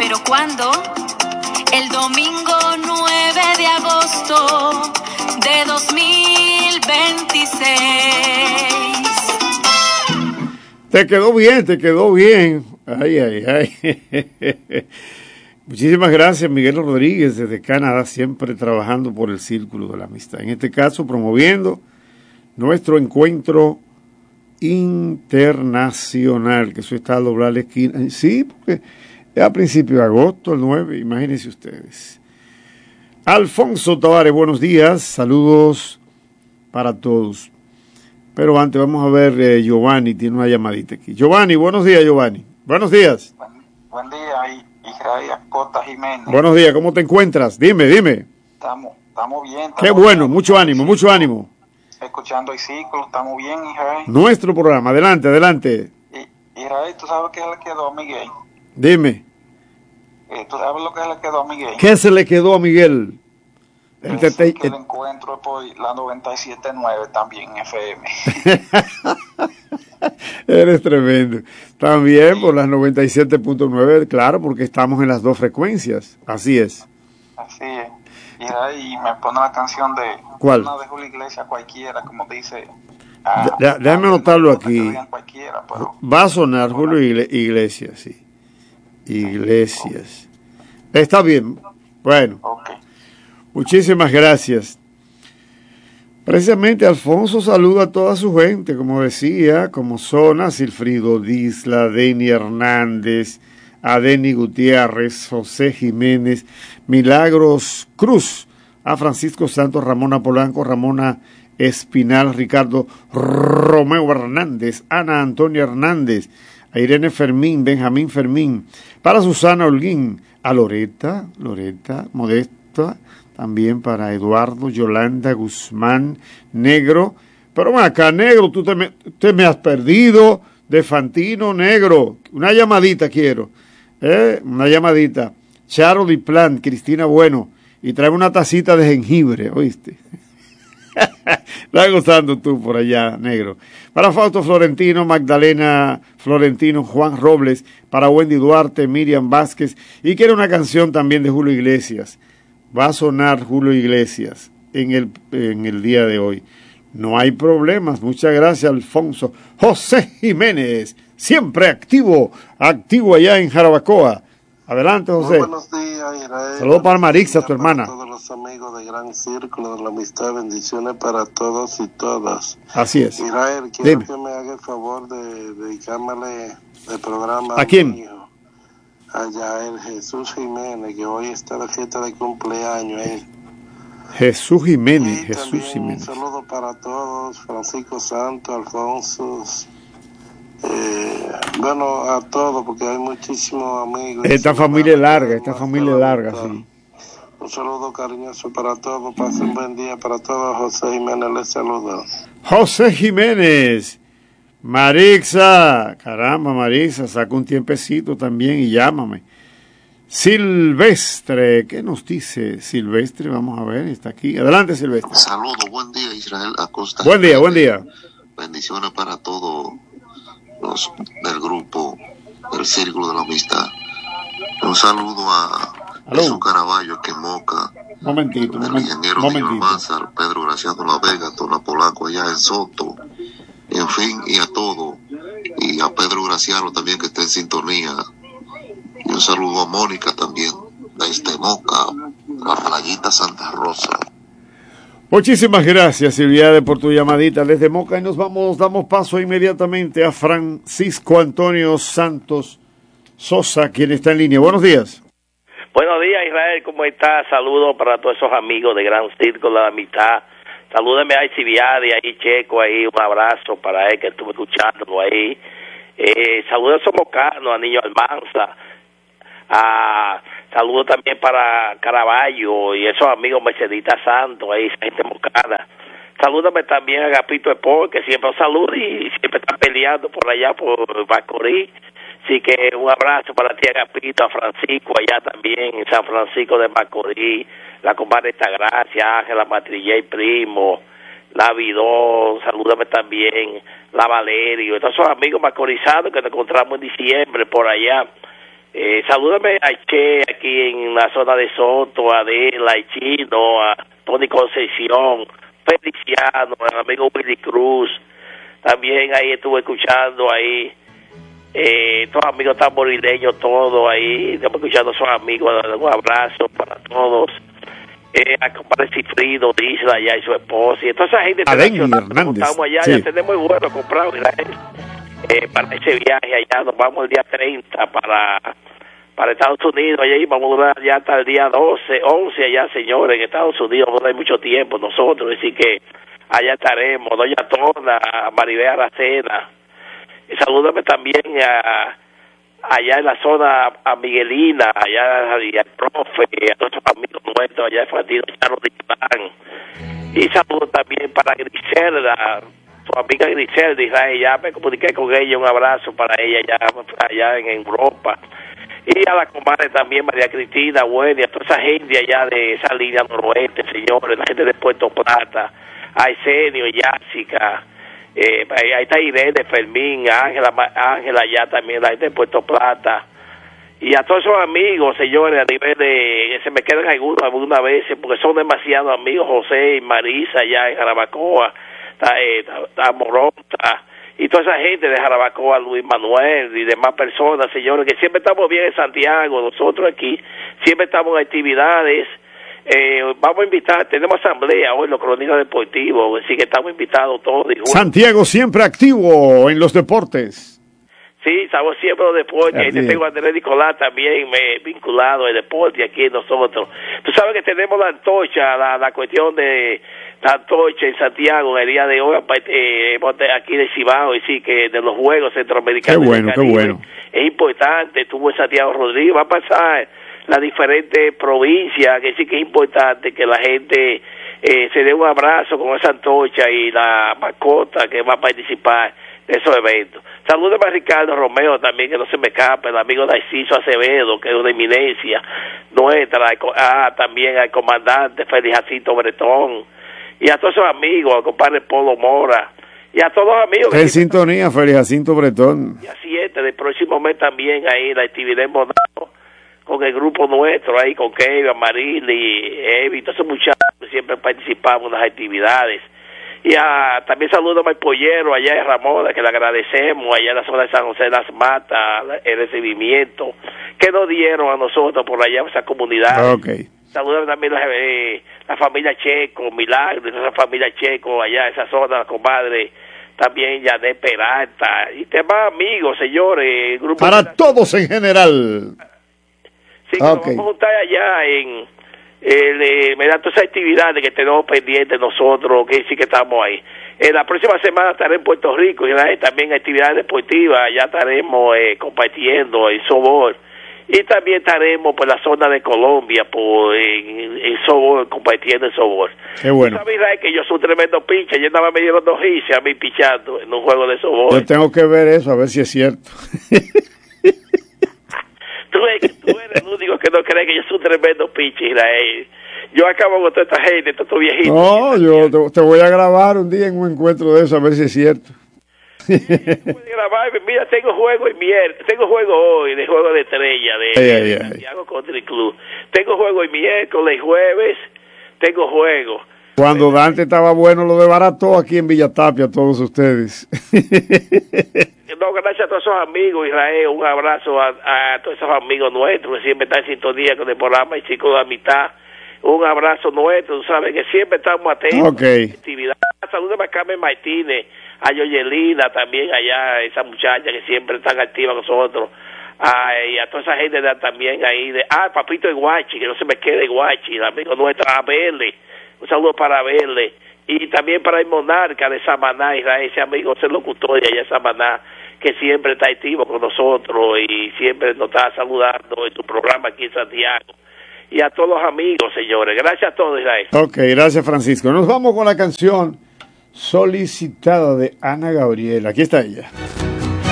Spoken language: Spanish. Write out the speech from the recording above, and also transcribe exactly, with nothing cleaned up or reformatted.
Pero ¿cuándo? El domingo nueve de agosto de dos mil veintiséis. Te quedó bien, te quedó bien. Ay, ay, ay. Muchísimas gracias, Miguel Rodríguez, desde Canadá, siempre trabajando por el Círculo de la Amistad. En este caso, promoviendo nuestro encuentro internacional, que eso está a doblar la esquina. Sí, porque es a principios de agosto, el nueve, imagínense ustedes. Alfonso Tavares, buenos días, saludos para todos. Pero antes vamos a ver, eh, Giovanni tiene una llamadita aquí. Giovanni, buenos días, Giovanni. Buenos días. Buen, buen día, Israel Acosta Jiménez. Buenos días, ¿cómo te encuentras? Dime, dime. Estamos, estamos bien. Estamos Qué bueno, bien, mucho ánimo, mucho mucho ánimo. Escuchando el ciclo, estamos bien, Israel. Nuestro programa, adelante, adelante. Y, Israel, ¿tú sabes qué le quedó a Miguel? Dime. Eh, ¿Tú sabes lo que le quedó a Miguel? ¿Qué se le quedó a Miguel? El, te, te, que el encuentro por la noventa y siete punto nueve también F M. Eres tremendo. También sí. Por las noventa y siete punto nueve, claro, porque estamos en las dos frecuencias. Así es. Así es. Y ahí me pone la canción de... ¿Cuál? Una de Julio Iglesias, cualquiera, como dice... Ah, ya, ya, déjame anotarlo aquí. Pero... Va a sonar Julio Iglesias, sí. Iglesias. Okay. Está bien. Bueno. Okay. Muchísimas gracias. Precisamente Alfonso saluda a toda su gente, como decía, como son a Silfrido Disla, Deni Hernández, a Deni Gutiérrez, José Jiménez, Milagros Cruz, a Francisco Santos, Ramona Polanco, Ramona Espinal, Ricardo Romeo Hernández, Ana Antonia Hernández, a Irene Fermín, Benjamín Fermín, para Susana Holguín, a Loreta, Loreta, Modesta, también para Eduardo, Yolanda, Guzmán, Negro. Pero bueno, acá, Negro, tú te me, te me has perdido de Fantino, Negro. Una llamadita quiero. ¿Eh? Una llamadita. Charo Diplan, Cristina Bueno. Y trae una tacita de jengibre, ¿oíste? Estás gozando tú por allá, Negro. Para Fausto Florentino, Magdalena Florentino, Juan Robles. Para Wendy Duarte, Miriam Vázquez. Y quiero una canción también de Julio Iglesias. Va a sonar Julio Iglesias en el, en el día de hoy. No hay problemas. Muchas gracias, Alfonso. José Jiménez, siempre activo, activo allá en Jarabacoa. Adelante, José. Muy buenos días, Israel. Saludos para Marixa, tu hermana. Para todos los amigos de Gran Círculo de la Amistad, bendiciones para todos y todas. Así es. Israel, quiero Dime. que me haga el favor de dedicármele el programa a, ¿A quién? Mi hijo, allá el Jesús Jiménez, que hoy está de fiesta de cumpleaños. ¿eh? Jesús Jiménez, y Jesús Jiménez. Un saludo para todos, Francisco Santos, Alfonso, eh, bueno, a todos, porque hay muchísimos amigos. Esta familia es larga, esta familia es larga, sí. Un saludo cariñoso para todos, pasen un buen día para todos. José Jiménez les saluda. José Jiménez. Marixa, caramba, Marixa, saca un tiempecito también y llámame. Silvestre, ¿qué nos dice Silvestre? Vamos a ver, está aquí. Adelante, Silvestre. Saludos, buen día, Israel Acosta. Buen día, buen día. Bendiciones para todos los del grupo del Círculo de la Amistad. Un saludo a Jesús Caraballo, que en Moca. Momentito, el moment, ingeniero momentito. Mázar, Pedro Graciano La Vega, Tona Polanco allá en Soto. En fin, y a todo, y a Pedro Graciano también, que está en sintonía, y un saludo a Mónica también, desde Moca, la playita Santa Rosa. Muchísimas gracias, Silvia, por tu llamadita desde Moca, y nos vamos, damos paso inmediatamente a Francisco Antonio Santos Sosa, quien está en línea. Buenos días. Buenos días, Israel, ¿cómo estás? Saludos para todos esos amigos de Gran Círculo de la Amistad. Salúdeme a Civiadi, ahí Checo, ahí un abrazo para él que estuve escuchándolo ahí. Eh, saludos a esos mocanos, a Niño Almanza. A, saludos también para Caraballo y esos amigos Mercedita Santos, ahí gente mocana. Salúdame también a Gapito Espor, que siempre saluda y siempre está peleando por allá por Macorís. Así que un abrazo para ti, Agapito, a Francisco, allá también en San Francisco de Macorís, la compadre Estagracia, Ángela Matrillé, Primo, la Vidó, salúdame también, la Valerio, estos son amigos macorizados que nos encontramos en diciembre por allá. Eh, salúdame a Che aquí en la zona de Soto, a Adela, a Chino, a Tony Concepción, Feliciano, al amigo Willy Cruz. También ahí estuve escuchando ahí, eh, todos amigos tamborileños, todos ahí, estamos escuchando a sus amigos, un abrazo para todos. Eh, a compadre Cifrido, Isla allá y su esposa, y toda esa gente Hernández, estamos allá, sí. Ya tenemos muy bueno comprado, eh, para ese viaje allá, nos vamos el día treinta para para Estados Unidos, allá y vamos a durar ya hasta el día doce, once allá, señores, en Estados Unidos, vamos a durar mucho tiempo nosotros, así que allá estaremos, doña Tona, Maribel Aracena, y salúdame también a allá en la zona a Miguelina, allá al profe, a nuestros amigos nuestros, allá en Fantino Charo de Iván. Y saludos también para Griselda, su amiga Griselda de Israel, ya me comuniqué con ella, un abrazo para ella allá, allá en Europa. Y a la comadre también, María Cristina, bueno, y a toda esa gente allá de esa línea noroeste, señores, la gente de Puerto Plata, a Esenio, Yásica, Eh, ahí está Irene, Fermín, Ángela, Ángela allá también, la gente de Puerto Plata, y a todos esos amigos, señores, a nivel de, se me quedan algunos algunas veces, porque son demasiados amigos, José y Marisa allá en Jarabacoa, está, eh, está, está Moronta, y toda esa gente de Jarabacoa, Luis Manuel y demás personas, señores, que siempre estamos bien en Santiago, nosotros aquí, siempre estamos en actividades. Eh, vamos a invitar, tenemos asamblea hoy, los cronistas deportivos, así que estamos invitados todos. Santiago siempre activo en los deportes. Sí, estamos siempre en los deportes. Ahí tengo a Andrés Nicolás también me vinculado al deporte aquí nosotros. Tú sabes que tenemos la antorcha, la, la cuestión de la antorcha en Santiago en el día de hoy, eh, aquí de Cibao, y sí, que de los Juegos Centroamericanos. Qué bueno, qué bueno. Es importante, estuvo Santiago Rodríguez, va a pasar las diferentes provincias, que sí que es importante que la gente eh, se dé un abrazo con esa antorcha y la mascota que va a participar de esos eventos. Salúdame a Ricardo Romeo también, que no se me escape, el amigo Narciso Acevedo, que es una eminencia nuestra, ah, también al comandante Félix Jacinto Bretón, y a todos esos amigos, al compadre Polo Mora, y a todos los amigos. En sintonía, Félix Jacinto Bretón. Y así es, del próximo mes también ahí la actividad en Bonao, con el grupo nuestro ahí, con Kevin, Marily, Evi, todos esos muchachos que siempre participamos en las actividades. Y a, también saludo a mi pollero allá en Ramona, que le agradecemos, allá en la zona de San José de las Matas, el recibimiento que nos dieron a nosotros por allá en esa comunidad. Okay. Saludo también a la, eh, la familia Checo, Milagro, esa familia Checo allá en esa zona, la comadre, también Yanet Peralta, y demás amigos, señores. Grupo Para de... todos en general. Sí, que okay. Nos vamos a juntar allá en el, eh, me da todas esas actividades que tenemos pendientes nosotros, que sí que estamos ahí. En la próxima semana estaré en Puerto Rico y también actividades deportivas, ya estaremos eh, compartiendo en Sobor, y también estaremos por la zona de Colombia, por en, en Sobor, compartiendo en Sobor. Qué bueno. ¿Sabes que yo soy un tremendo pinche? Yo nada más me dieron dos gises a mí pichando en un juego de Sobor. Yo tengo que ver eso, a ver si es cierto. Tú eres, tú eres el único que no cree que yo soy un tremendo pinche, Israel. Yo acabo con toda esta gente, todos estos viejitos. No, yo te, te voy a grabar un día en un encuentro de eso, a ver si es cierto. Sí, puedes grabar. Mira, tengo juego en miel, tengo juego hoy, de juego de estrella, de, ay, ay, de Santiago Country Club. Tengo juego el miércoles, jueves, tengo juego. Cuando Dante estaba bueno, lo desbarató aquí en Villa Tapia, todos ustedes. No, gracias a todos esos amigos, Israel, un abrazo a, a todos esos amigos nuestros que siempre están en sintonía con el programa y Chicos de Amistad. Un abrazo nuestro, tú sabes que siempre estamos atentos okay. a la actividad. Salúdame a Carmen Martínez, a Yoyelina también allá, esa muchacha que siempre están activa con nosotros. Ah, y a toda esa gente de, también ahí, de, ah, Papito de Guachi, que no se me quede Guachi, el amigo nuestro, a Verle, un saludo para Verle. Y también para el monarca de Samaná, Israel, ese amigo, ese locutor de allá de Samaná, que siempre está activo con nosotros y siempre nos está saludando en tu programa aquí en Santiago. Y a todos los amigos, señores. Gracias a todos, Israel. Ok, gracias, Francisco. Nos vamos con la canción solicitada de Ana Gabriel. Aquí está ella.